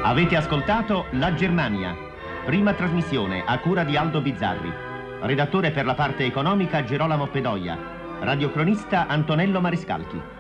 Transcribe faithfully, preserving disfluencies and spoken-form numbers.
Avete ascoltato La Germania, prima trasmissione a cura di Aldo Bizzarri. Redattore per la parte economica Gerolamo Pedoia. Radiocronista Antonello Mariscalchi.